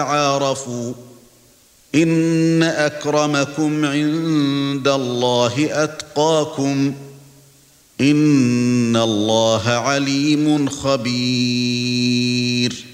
وتعارفوا إن أكرمكم عند الله أتقاكم إن الله عليم خبير